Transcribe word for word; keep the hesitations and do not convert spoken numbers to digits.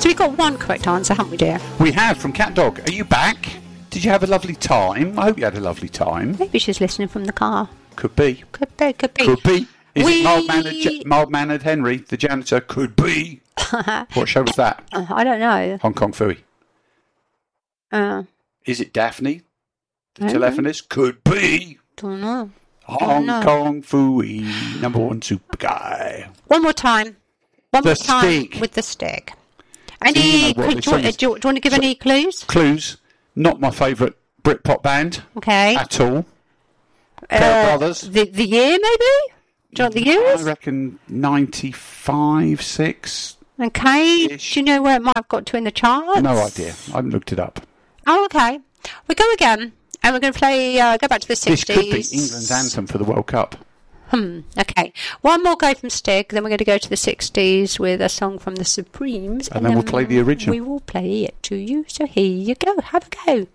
So we've got one correct answer, haven't we, dear? We have, from Cat Dog. Are you back? Did you have a lovely time? I hope you had a lovely time. Maybe she's listening from the car. Could be. Could be, could be. Could be. Is we... it mild-mannered, mild-mannered Henry, the janitor? Could be. What show was that? Uh, I don't know. Hong Kong Phooey. Uh, Is it Daphne, the telephonist? Know. Could be. Don't know. Hong don't know. Kong Phooey, number one super guy. One more time. One the more time stick. with the stick. Any? Do you know do, you, do, you, do you want to give so, any clues? Clues. Not my favourite Britpop band. Okay. At all. Uh, Care Brothers. The the year maybe. Do you want the years? I reckon ninety-five, six. Okay. Ish. Do you know where it might have got to in the charts? No idea. I haven't looked it up. Oh, okay. We go again, and we're going to play. Uh, go back to the sixties. This could be England's anthem for the World Cup. Hmm. Okay. One more go from Stig, then we're going to go to the sixties with a song from the Supremes, and, and then, then we'll play the original. We will play it to you. So here you go. Have a go.